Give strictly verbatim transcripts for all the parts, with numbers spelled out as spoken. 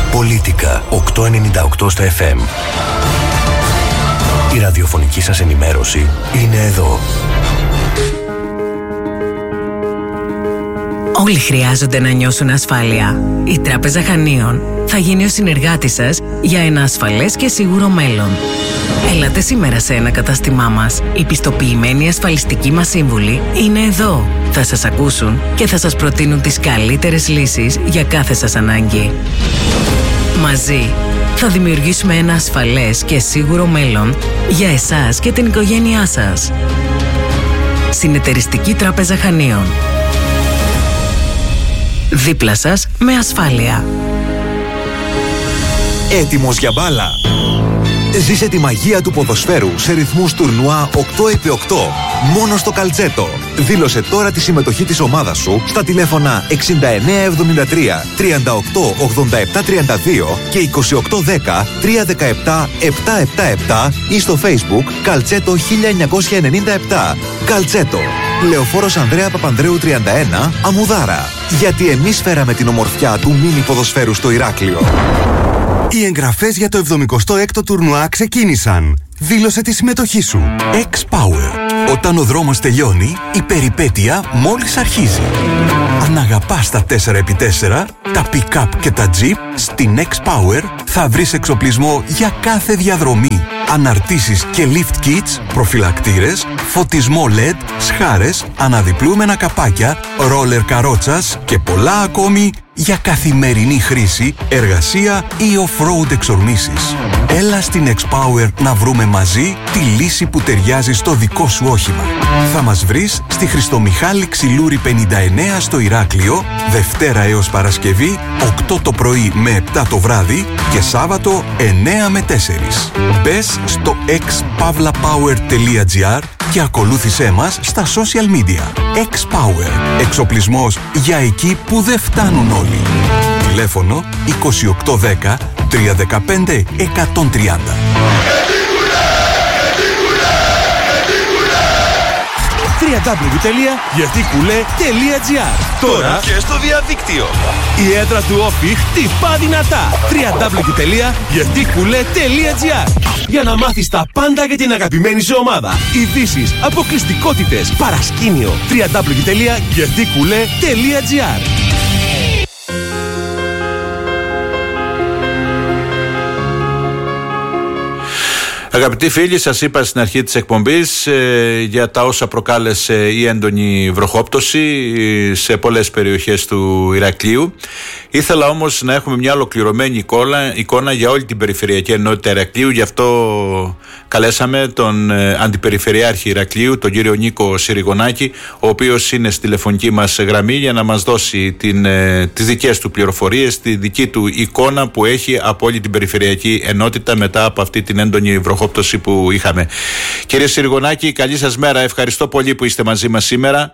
Πολίτικα οκτακόσια ενενήντα οκτώ στα εφ εμ. Η ραδιοφωνική σας ενημέρωση είναι εδώ. Όλοι χρειάζονται να νιώσουν ασφάλεια. Η Τράπεζα Χανίων θα γίνει ο συνεργάτης σας για ένα ασφαλές και σίγουρο μέλλον. Έλατε σήμερα σε ένα κατάστημά μας. Οι πιστοποιημένοι ασφαλιστικοί μας σύμβουλοι είναι εδώ. Θα σας ακούσουν και θα σας προτείνουν τις καλύτερες λύσεις για κάθε σας ανάγκη. Μαζί θα δημιουργήσουμε ένα ασφαλές και σίγουρο μέλλον για εσάς και την οικογένειά σας. Συνεταιριστική Τράπεζα Χανίων. Δίπλα σας με ασφάλεια. Έτοιμος για μπάλα? Ζήσε τη μαγεία του ποδοσφαίρου σε ρυθμούς τουρνουά οκτώ επί οκτώ. Μόνο στο Καλτσέτο. Δήλωσε τώρα τη συμμετοχή της ομάδας σου στα τηλέφωνα εξήντα εννέα εβδομήντα τρία τριάντα οκτώ ογδόντα επτά τριάντα δύο και είκοσι οκτώ δέκα τριακόσια δεκαεπτά επτακόσια εβδομήντα επτά ή στο Facebook Καλτσέτο χίλια εννιακόσια ενενήντα επτά. Καλτσέτο. Λεωφόρος Ανδρέα Παπανδρέου τριάντα ένα, Αμουδάρα. Γιατί εμείς φέραμε την ομορφιά του μίνι ποδοσφαίρου στο Ηράκλειο. Οι εγγραφές για το εβδομηκοστό έκτο τουρνουά ξεκίνησαν. Δήλωσε τη συμμετοχή σου. X-Power. Όταν ο δρόμος τελειώνει, η περιπέτεια μόλις αρχίζει. Αν αγαπάς τα τέσσερα επί τέσσερα, τα pick-up και τα jeep, στην X-Power θα βρεις εξοπλισμό για κάθε διαδρομή. Αναρτήσεις και lift kits, προφυλακτήρες, φωτισμό ελ ι ντι, σχάρες, αναδιπλούμενα καπάκια, ρόλερ καρότσας και πολλά ακόμη για καθημερινή χρήση, εργασία ή off-road εξορμήσεις. Έλα στην X-Power να βρούμε μαζί τη λύση που ταιριάζει στο δικό σου όχημα. Θα μας βρεις στη Χριστομιχάλη Ξυλούρη πενήντα εννέα στο Ηράκλειο, Δευτέρα έως Παρασκευή, οκτώ το πρωί με επτά το βράδυ και Σάββατο εννέα με τέσσερα. Μπες στο εξ παύλα πάουερ τελεία τζι άρ και ακολούθησέ μας στα social media. X-Power. Εξοπλισμός για εκεί που δεν φτάνουν όλοι. Τηλέφωνο είκοσι οκτώ δέκα τριακόσια δεκαπέντε εκατόν τριάντα. double-u double-u double-u τελεία γερτικουλέ τελεία τζι άρ. Τώρα και στο διαδίκτυο. Η έδρα του Όφι χτυπά δυνατά. double-u double-u double-u τελεία γερτικουλέ τελεία τζι άρ. Για να μάθεις τα πάντα για την αγαπημένη σου ομάδα. Ειδήσεις, αποκλειστικότητες, παρασκήνιο. double-u double-u double-u τελεία γερτικουλέ τελεία τζι άρ. Αγαπητοί φίλοι, σας είπα στην αρχή της εκπομπής ε, για τα όσα προκάλεσε η έντονη βροχόπτωση σε πολλές περιοχές του Ηρακλείου. Ήθελα όμως να έχουμε μια ολοκληρωμένη εικόνα, εικόνα για όλη την περιφερειακή ενότητα Ηρακλείου. Γι' αυτό καλέσαμε τον ε, Αντιπεριφερειάρχη Ηρακλείου, τον κύριο Νίκο Συριγωνάκη, ο οποίος είναι στη τηλεφωνική μας γραμμή για να μας δώσει την, ε, τις δικές του πληροφορίες, τη δική του εικόνα που έχει από όλη την περιφερειακή ενότητα μετά από αυτή την έντονη βροχόπτωση που είχαμε. Κύριε Συριγωνάκη, καλή σας μέρα. Ευχαριστώ πολύ που είστε μαζί μας σήμερα.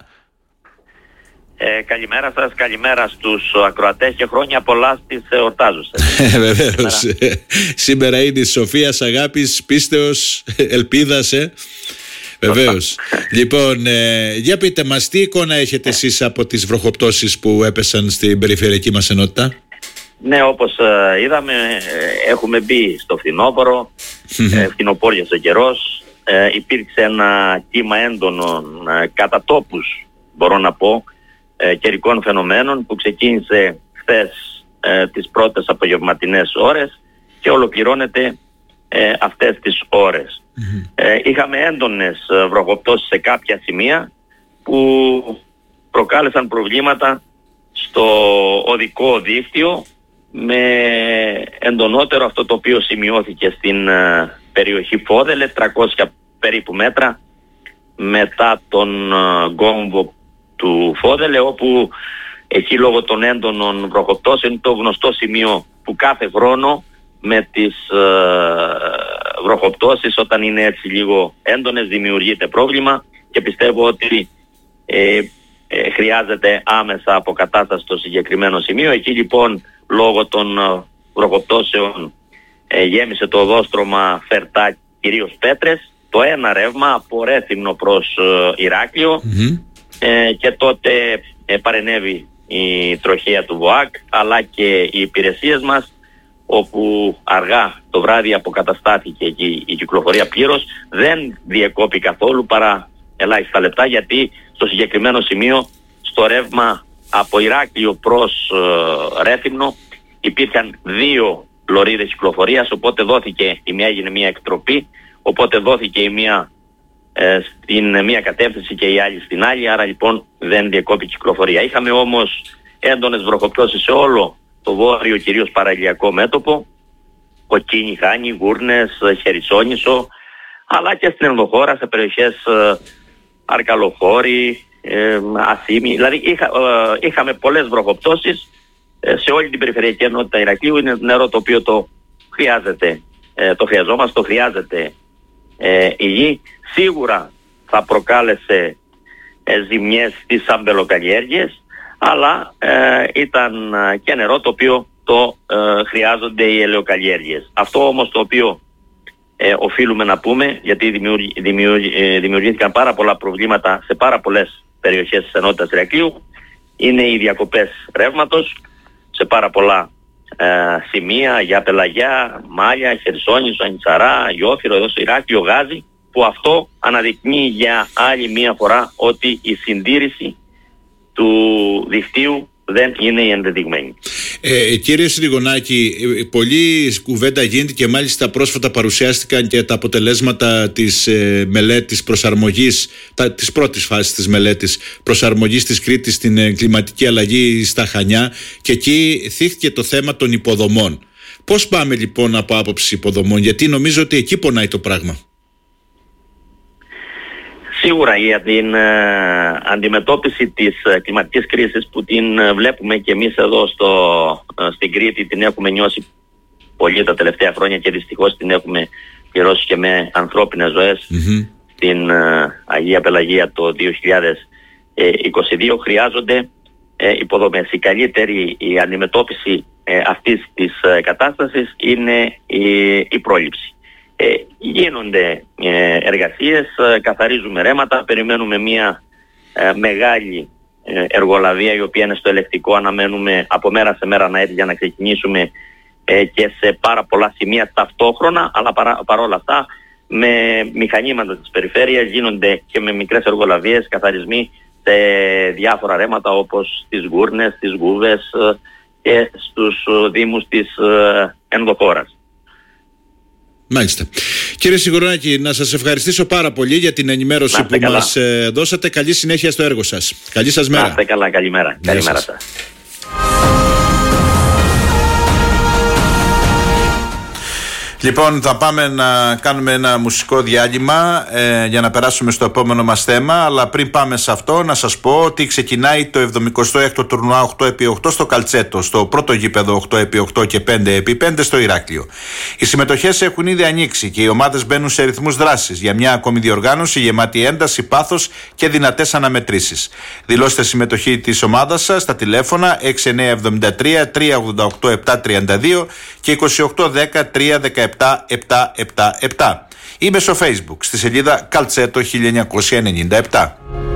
Ε, καλημέρα σας, καλημέρα στους ακροατές και χρόνια πολλά στις εορτάζουσες. Ε, βεβαίως. Σήμερα. σήμερα είναι η Σοφίας, αγάπης, πίστεως, ελπίδας. Ε. Βεβαίως. Λοιπόν, ε, για πείτε μας, τι εικόνα έχετε εσείς από τις βροχοπτώσεις που έπεσαν στην περιφερειακή μας ενότητα? Ναι, όπως ε, είδαμε, ε, έχουμε μπει στο φθινόπωρο, ε, φθινοπόριασε ο καιρός, ε, υπήρξε ένα κύμα έντονων ε, κατά τόπους, μπορώ να πω, ε, καιρικών φαινομένων που ξεκίνησε χθες ε, τις πρώτες απογευματινές ώρες και ολοκληρώνεται ε, αυτές τις ώρες. Mm-hmm. Ε, είχαμε έντονες βροχοπτώσεις σε κάποια σημεία που προκάλεσαν προβλήματα στο οδικό δίκτυο, με εντονότερο αυτό το οποίο σημειώθηκε στην uh, περιοχή Φόδελε, τριακόσια περίπου μέτρα μετά τον uh, γκόμβο του Φόδελε, όπου εκεί λόγω των έντονων βροχοπτώσεων είναι το γνωστό σημείο που κάθε χρόνο με τις uh, βροχοπτώσεις, όταν είναι έτσι λίγο έντονες, δημιουργείται πρόβλημα και πιστεύω ότι ε, ε, χρειάζεται άμεσα αποκατάσταση στο συγκεκριμένο σημείο. Εκεί λοιπόν λόγω των uh, βροχοπτώσεων ε, γέμισε το οδόστρωμα Φερτά, κυρίως Πέτρες, το ένα ρεύμα από Ρέθυμνο προς uh, Ηράκλειο, mm-hmm. ε, και τότε ε, παρενέβη η τροχέα του ΒΟΑΚ αλλά και οι υπηρεσίες μας όπου αργά το βράδυ αποκαταστάθηκε η, η κυκλοφορία πλήρως, δεν διεκόπη καθόλου παρά ελάχιστα λεπτά, γιατί στο συγκεκριμένο σημείο, στο ρεύμα από Ηράκλειο προς ε, Ρέθυμνο, υπήρχαν δύο λωρίδες κυκλοφορίας, οπότε δόθηκε, η μία έγινε μία εκτροπή, οπότε δόθηκε η μία ε, στην μία κατεύθυνση και η άλλη στην άλλη, άρα λοιπόν δεν διεκόπη κυκλοφορία. Είχαμε όμως έντονες βροχοπτώσεις σε όλο το βόρειο, κυρίως παραλιακό μέτωπο, Κοκκίνη, Χάνη, Γούρνες, Χερσόνησο, αλλά και στην ενδοχώρα σε περιοχές ε, Αρκαλοχώρη, ε, Ασήμι. Δηλαδή είχα, ε, είχαμε πολλές βροχοπτώσεις ε, σε όλη την περιφερειακή ενότητα Ηρακλείου. Είναι νερό το οποίο το χρειάζεται, ε, το χρειαζόμαστε, το χρειάζεται ε, η γη. Σίγουρα θα προκάλεσε ε, ζημιές στις αμπελοκαλλιέργειες, αλλά ε, ήταν ε, και νερό το οποίο το ε, χρειάζονται οι ελαιοκαλλιέργειες. Αυτό όμως το οποίο ε, οφείλουμε να πούμε, γιατί δημιουργη, δημιουργη, ε, δημιουργήθηκαν πάρα πολλά προβλήματα σε πάρα πολλές περιοχές της ενότητας Ηρακλείου, είναι οι διακοπές ρεύματος σε πάρα πολλά ε, σημεία, για Πελαγιά, Μάλια, Χερσόνησο, Ανιτσαρά, Γιόφυρο, εδώ στο Ηράκλειο, Γάζι, που αυτό αναδεικνύει για άλλη μία φορά ότι η συντήρηση του δικτύου δεν είναι η ενδεδειγμένη. Ε, κύριε Συριγωνάκη, πολλή κουβέντα γίνεται και μάλιστα πρόσφατα παρουσιάστηκαν και τα αποτελέσματα της ε, μελέτης προσαρμογής, τα, της πρώτης φάσης της μελέτης προσαρμογής της Κρήτης στην ε, κλιματική αλλαγή στα Χανιά, και εκεί θύχτηκε το θέμα των υποδομών. Πώς πάμε λοιπόν από άποψη υποδομών, γιατί νομίζω ότι εκεί πονάει το πράγμα? Σίγουρα για την ε, αντιμετώπιση της ε, κλιματικής κρίσης που την ε, βλέπουμε και εμείς εδώ στο, ε, στην Κρήτη, την έχουμε νιώσει πολύ τα τελευταία χρόνια και δυστυχώς την έχουμε πληρώσει και με ανθρώπινες ζωές mm-hmm. στην ε, Αγία Πελαγία το δύο χιλιάδες είκοσι δύο. Χρειάζονται ε, υποδομές. Η καλύτερη η αντιμετώπιση ε, αυτής της ε, κατάστασης είναι η, η πρόληψη. Ε, γίνονται ε, εργασίες, ε, καθαρίζουμε ρέματα, περιμένουμε μια ε, μεγάλη ε, εργολαβία η οποία είναι στο ελεκτικό, αναμένουμε από μέρα σε μέρα να έρθει για να ξεκινήσουμε ε, και σε πάρα πολλά σημεία ταυτόχρονα, αλλά παρά, παρόλα αυτά με μηχανήματα της περιφέρειας γίνονται και με μικρές εργολαβίες καθαρισμοί σε διάφορα ρέματα, όπως στις Γούρνες, στις Γούβες ε, και στους ε, δήμους της ε, ενδοχώρας. Μάλιστα. Κύριε Συριγωνάκη, να σας ευχαριστήσω πάρα πολύ για την ενημέρωση που καλά. μας ε, δώσατε. Καλή συνέχεια στο έργο σας. Καλή σας μέρα. Να είστε καλά, καλημέρα. Καλημέρα σας. Λοιπόν, θα πάμε να κάνουμε ένα μουσικό διάλειμμα ε, για να περάσουμε στο επόμενο μας θέμα, αλλά πριν πάμε σε αυτό να σας πω ότι ξεκινάει το εβδομηκοστό έκτο τουρνουά οκτώ επί οκτώ στο Καλτσέτο, στο πρώτο γήπεδο οκτώ επί οκτώ και πέντε επί πέντε στο Ηράκλειο. Οι συμμετοχές έχουν ήδη ανοίξει και οι ομάδες μπαίνουν σε ρυθμούς δράσης για μια ακόμη διοργάνωση γεμάτη ένταση, πάθος και δυνατές αναμετρήσεις. Δηλώστε συμμετοχή της ομάδας σας στα τηλέφωνα έξι εννιά εβδομήντα τρία τρία ογδόντα οκτώ επτά τριάντα δύο και είκοσι οκτώ δέκα τρία δεκαεπτά επτά επτά επτά ή μέσω Facebook στη σελίδα Καλτσέτο χίλια εννιακόσια ενενήντα επτά.